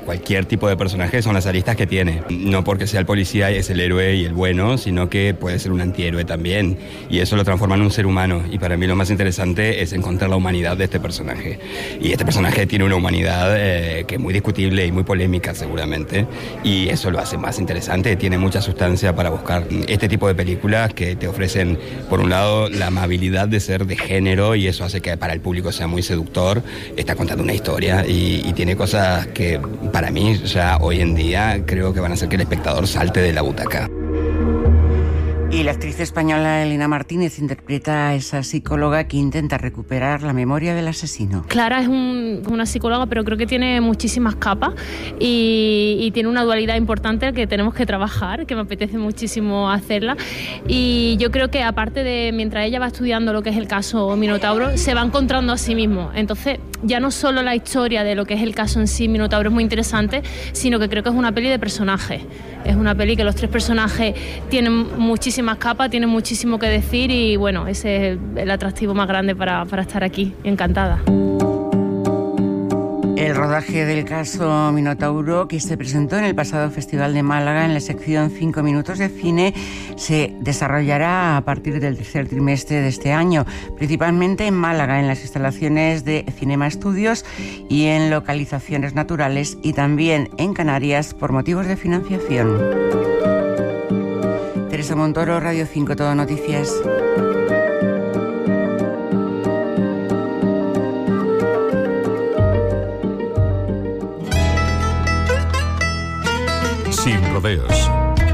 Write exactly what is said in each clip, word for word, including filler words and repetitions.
cualquier tipo de personaje son las aristas que tiene. No porque sea el policía es el héroe y el bueno, sino que puede ser un antihéroe también. Y eso lo transforma en un ser humano. Y para mí lo más interesante es encontrar la humanidad de este personaje. Y este personaje tiene una humanidad eh, que es muy discutible y muy polémica seguramente. Y eso lo hace más interesante. Tiene mucha sustancia para buscar este tipo de películas que te ofrecen, por un lado, la amabilidad de ser de género, y eso hace que para el público sea muy seductor. Está contando una historia y, y tiene cosas que para mí ya hoy en día creo que van a hacer que el espectador salte de la butaca. Y la actriz española Elena Martínez interpreta a esa psicóloga que intenta recuperar la memoria del asesino. Clara es un, una psicóloga, pero creo que tiene muchísimas capas y, y tiene una dualidad importante que tenemos que trabajar, que me apetece muchísimo hacerla. Y yo creo que aparte de, mientras ella va estudiando lo que es el caso Minotauro, se va encontrando a sí mismo. Entonces, ya no solo la historia de lo que es el caso en sí, Minotauro, es muy interesante, sino que creo que es una peli de personajes. Es una peli que los tres personajes tienen muchísimas capas, tienen muchísimo que decir y bueno, ese es el, el atractivo más grande para, para estar aquí. Encantada. El rodaje del caso Minotauro, que se presentó en el pasado Festival de Málaga en la sección cinco minutos de cine, se desarrollará a partir del tercer trimestre de este año, principalmente en Málaga, en las instalaciones de Cinema Studios y en localizaciones naturales, y también en Canarias por motivos de financiación. Teresa Montoro, Radio cinco, Todo Noticias. Sin rodeos.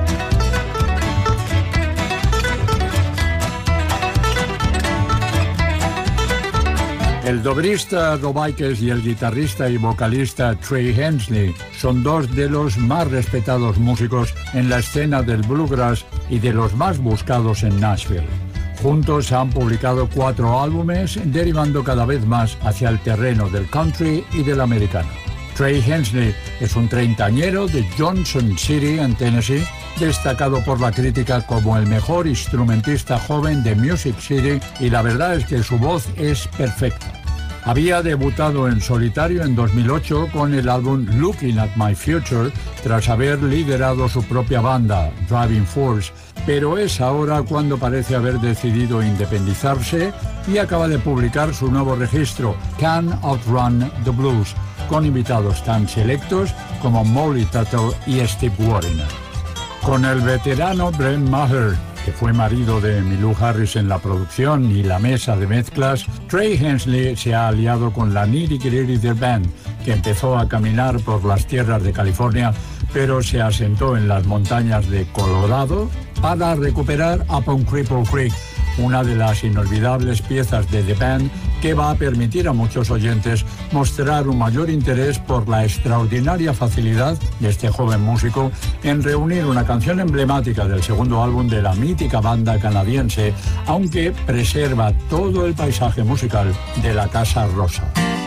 El dobrista Rob Ickes y el guitarrista y vocalista Trey Hensley son dos de los más respetados músicos en la escena del bluegrass y de los más buscados en Nashville. Juntos han publicado cuatro álbumes, derivando cada vez más hacia el terreno del country y del americano. Trey Hensley es un treintañero de Johnson City, en Tennessee, destacado por la crítica como el mejor instrumentista joven de Music City, y la verdad es que su voz es perfecta. Había debutado en solitario en dos mil ocho con el álbum Looking at My Future, tras haber liderado su propia banda, Driving Force, pero es ahora cuando parece haber decidido independizarse y acaba de publicar su nuevo registro, Can't Outrun the Blues, con invitados tan selectos como Molly Tuttle y Steve Wariner. Con el veterano Brent Maher, que fue marido de Emmylou Harris en la producción y la mesa de mezclas, Trey Hensley se ha aliado con la Nitty Gritty The Band, que empezó a caminar por las tierras de California, pero se asentó en las montañas de Colorado para recuperar Upon Cripple Creek, una de las inolvidables piezas de The Band que va a permitir a muchos oyentes mostrar un mayor interés por la extraordinaria facilidad de este joven músico en reunir una canción emblemática del segundo álbum de la mítica banda canadiense, aunque preserva todo el paisaje musical de la Casa Rosa.